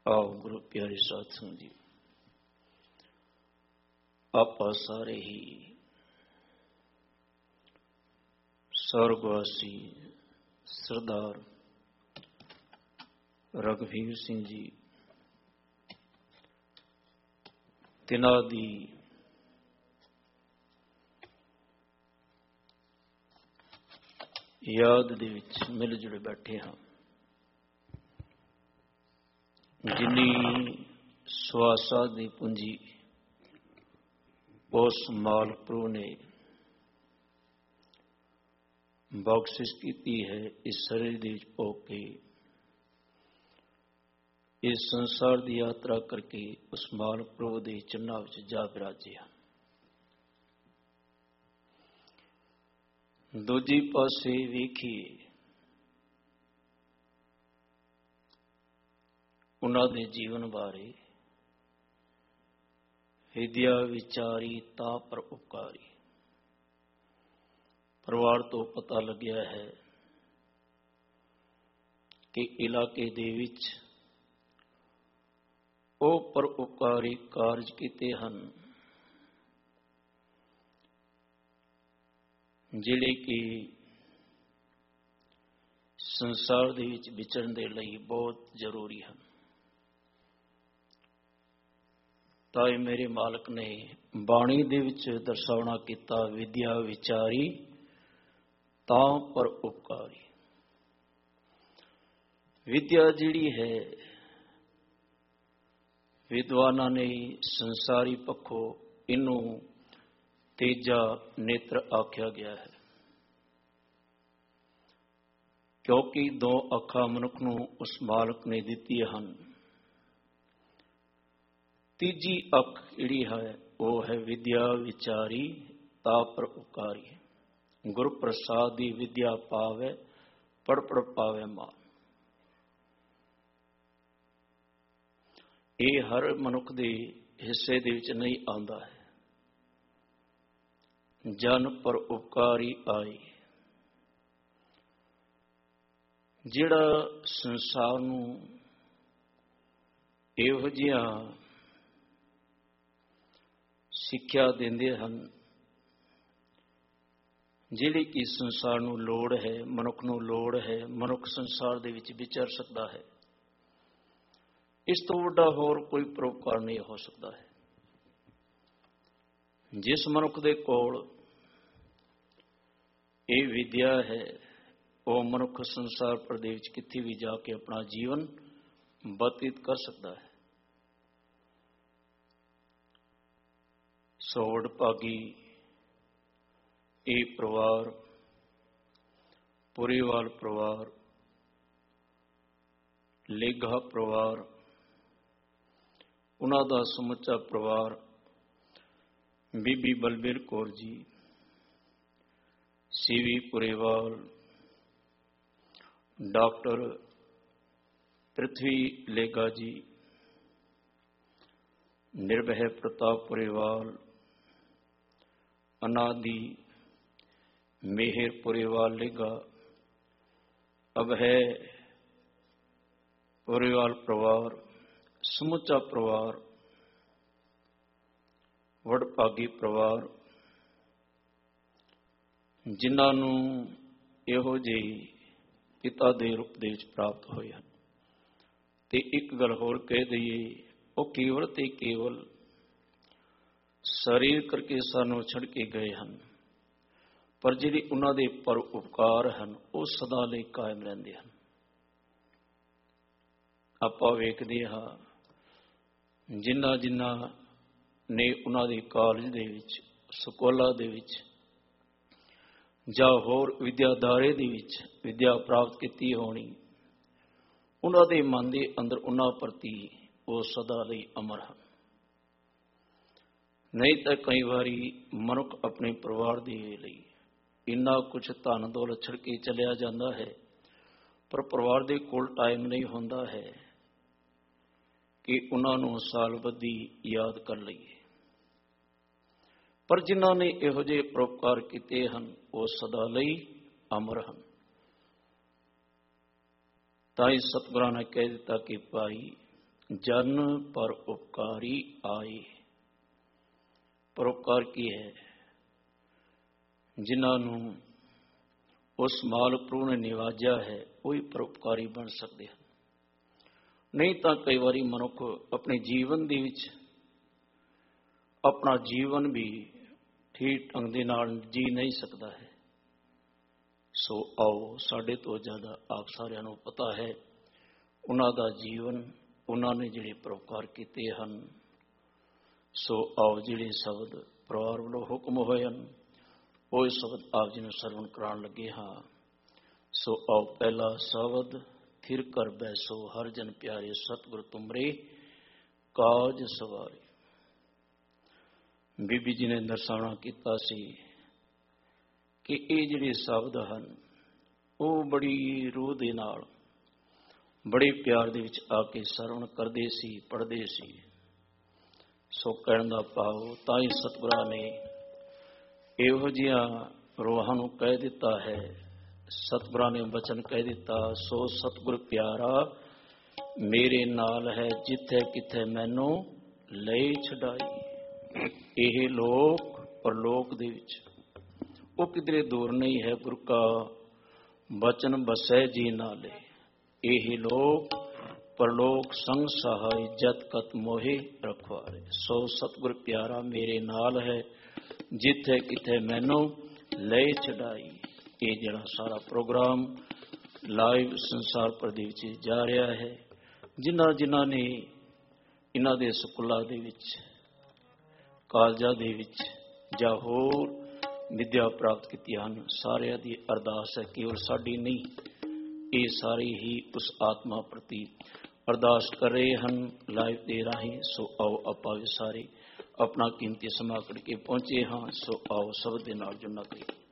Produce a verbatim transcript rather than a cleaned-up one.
आओ गुरु प्यारे साध संग जी, आपा सारे ही स्वर्गवासी सरदार रघुवीर सिंह जी तिना दी याद दे विच मिल जुड़े बैठे हाँ। जिन्नी सुआसा दी पूंजी उस माल प्रभु ने बख्शिश की है, इस शरीर दे विच पो के इस संसार की यात्रा करके उस माल प्रभु के चरणों में जा विराजे हैं। दूजी पासे वेखिए उन्होंने जीवन बारे विद्या विचारी ता पर उपकारी। परिवार तो पता लग्या है कि इलाके दे विच ओ पर उपकारी कार्य कीते हन जिहड़े कि संसार दे विच विचरण दे लई बहुत जरूरी हैं। ताए मेरे मालक ने बाणी दे विच दर्शावना किता, विद्या विचारी तां पर उपकारी। विद्या जिहड़ी है विद्वाना ने संसारी पक्षों इनू तेजा नेत्र आख्या गया है, क्योंकि दो अखा मनुख नूं उस मालक ने दिती हन। तीजी अख जिहड़ी है वो है विद्या विचारी ता पर उपकारी। गुरु प्रसाद दी विद्या पावे पढ़ पढ़ पावे माल। ये हर मनुख दे हिस्से दे विच नहीं आंदा है। जन पर उपकारी आई, जिहड़ा संसार नूं इहो जिहा सिक्ख्या देंदे हन जिहड़ी कि संसार नूं लोड़ है, मनुख नूं लोड़ है, मनुख संसार दे विच विचर सकदा है। इस तो वड्डा होर कोई परोपकार नहीं हो सकता है। जिस मनुख दे कोल ये विद्या है वो मनुख संसार प्रदेश विच कित्थे भी जाके अपना जीवन बतीत कर सकता है। सौड़ भागी ये परिवार, पुरीवाल परिवार, लेगा परिवार, उन्हां दा समुचा परिवार, बीबी बलबीर कौर जी, सीवी पुरीवाल, डॉक्टर पृथ्वी लेगा जी, निर्भय प्रताप पुरीवाल, अनादि मेहर पुरीवाल लेगा, अब है पुरीवाल परिवार, समुचा परिवार, वडभागी परिवार, जिन्हां नूं इहो जिही पिता दे रूप दे विच प्राप्त होए हन। ते एक गल होर कह दईए, वो केवल ते केवल शरीर करके सानू छड़ के गए हैं, पर जिहड़े उन्हां दे पर उपकार हैं वो सदा लई कायम रहिंदे हैं। आपां वेखदे हां जिन्हां जिन्हां ने उन्हां दे कालज दे विच, स्कूलां दे विच जां होर विद्याधारे दे विच विद्या प्राप्त कीती होनी, उन्हां दे मन दे अंदर उन्हां प्रति वो सदा लई अमर हैं। नहीं तो कई बारी मनुख अपने परिवार दे लई इन्ना कुछ धन दौलत छड़ के चलिया जाता है, पर परिवार दे कोल टाइम नहीं होंदा है कि उन्हां नूं साल बद्धी याद कर लईए। पर जिन्हां ने इहो जिहे परोपकार कीते हन वो सदा लई अमर हन। ताई सतगुरां ने कह दिता कि भाई ਜਨ ਪਰ ਉਪਕਾਰੀ ਆਏ। ਪਰਉਪਕਾਰ ਕੀ ਹੈ? ਜਿਨ੍ਹਾਂ ਨੂੰ ਉਸ ਮਾਲਕ ਪ੍ਰਭੂ ਨੇ ਨਿਵਾਜਿਆ ਹੈ ਉਹੀ ਪਰਉਪਕਾਰੀ ਬਣ ਸਕਦੇ ਹਨ। ਨਹੀਂ ਤਾਂ ਕਈ ਵਾਰੀ ਮਨੁੱਖ ਆਪਣੇ ਜੀਵਨ ਦੇ ਵਿੱਚ ਆਪਣਾ ਜੀਵਨ ਵੀ ਠੀਕ ਢੰਗ ਦੇ ਨਾਲ ਜੀ ਨਹੀਂ ਸਕਦਾ ਹੈ। ਸੋ ਆਓ, ਸਾਡੇ ਤੋਂ ਜ਼ਿਆਦਾ ਆਪ ਸਾਰਿਆਂ ਨੂੰ ਪਤਾ ਹੈ ਉਹਨਾਂ ਦਾ ਜੀਵਨ, ਉਹਨਾਂ ਨੇ ਜਿਹੜੇ ਪਰਉਪਕਾਰ ਕੀਤੇ ਹਨ। ਸੋ ਆਓ, ਜਿਹੜੇ ਸ਼ਬਦ ਪਰਿਵਾਰ ਵੱਲੋਂ ਹੁਕਮ ਹੋਏ ਹਨ ਉਹ ਸ਼ਬਦ ਆਪ ਜੀ ਨੂੰ ਸਰਵਣ ਕਰਾਉਣ ਲੱਗੇ ਹਾਂ। ਸੋ ਆਓ, ਪਹਿਲਾ ਸ਼ਬਦ, ਥਿਰ ਕਰ ਬੈਸੋ ਹਰ ਜਨ ਪਿਆਰੇ ਸਤਿਗੁਰ ਤੁਮਰੇ ਕਾਜ ਸਵਾਰੇ। ਬੀਬੀ ਜੀ ਨੇ ਦਰਸਾਉਣਾ ਕੀਤਾ ਸੀ ਕਿ ਇਹ ਜਿਹੜੇ ਸ਼ਬਦ ਹਨ ਉਹ ਬੜੀ ਰੂਹ ਦੇ ਨਾਲ, ਬੜੇ ਪਿਆਰ ਦੇ ਵਿੱਚ ਆ ਕੇ ਸਰਵਣ ਕਰਦੇ ਸੀ, ਪੜ੍ਹਦੇ ਸੀ। ਸੋ ਕਹਿਣ ਦਾ ਭਾਵ, ਤਾਂ ਹੀ ਸਤਿਗੁਰਾਂ ਨੇ ਇਹੋ ਜਿਹੀਆਂ ਰੂਹਾਂ ਨੂੰ ਕਹਿ ਦਿੱਤਾ ਹੈ, ਸਤਿਗੁਰਾਂ ਨੇ ਵਚਨ ਕਹਿ ਦਿੱਤਾ, ਸੋ ਸਤਿਗੁਰ ਪਿਆਰਾ ਮੇਰੇ ਨਾਲ ਹੈ, ਜਿੱਥੇ ਕਿਥੇ ਮੈਨੂੰ ਲਈ ਛਡਾਈ। ਇਹ ਲੋਕ ਪਰਲੋਕ ਦੇ ਵਿੱਚ ਉਹ ਕਿਧਰੇ ਦੂਰ ਨਹੀਂ ਹੈ, ਗੁਰੂ ਕਾ ਬਚਨ ਬਸੈ ਜੀ ਨਾਲੇ। ਇਹ ਲੋਕ ਪਰਲੋਕ ਸੰਗ ਸਹਾਈ, ਜਤ ਕਤ ਮੋਹਿ ਰਖਵਾਰੇ। ਸੋ ਸਤਿਗੁਰ ਪਿਆਰਾ ਮੇਰੇ ਨਾਲ ਹੈ, ਜਿੱਥੇ ਕਿਥੇ ਮੈਨੂੰ ਲੈ ਛਡਾਈ। ਇਹ ਜਿਹੜਾ ਸਾਰਾ ਪ੍ਰੋਗਰਾਮ ਲਾਈਵ ਸੰਸਾਰ ਭਰ ਦੇ ਵਿੱਚ ਜਾ ਰਿਹਾ ਹੈ, ਜਿਨ੍ਹਾਂ ਜਿਨ੍ਹਾਂ ਨੇ ਇਹਨਾਂ ਦੇ ਸਕੂਲਾਂ ਦੇ ਵਿੱਚ, ਕਾਲਜਾਂ ਦੇ ਵਿੱਚ ਜਾਂ ਹੋਰ ਵਿਦਿਆ ਪ੍ਰਾਪਤ ਕੀਤੀ ਹਨ, ਸਾਰਿਆਂ ਦੀ ਅਰਦਾਸ ਹੈ, ਕੇਵਲ ਸਾਡੀ ਨਹੀਂ, ਇਹ ਸਾਰੇ ਹੀ ਉਸ ਆਤਮਾ ਪ੍ਰਤੀ ਅਰਦਾਸ ਕਰ ਰਹੇ ਹਨ ਲਾਈਵ ਦੇ ਰਾਹੀਂ। ਸੋ ਆਓ, ਆਪਾਂ ਵੀ ਸਾਰੇ ਆਪਣਾ ਕੀਮਤੀ ਸਮਾਂ ਕੱਢ ਕੇ ਪਹੁੰਚੇ ਹਾਂ। ਸੋ ਆਓ, ਸ਼ਬਦ ਦੇ ਨਾਲ ਜੁੜਨਾ ਕਰੀਏ।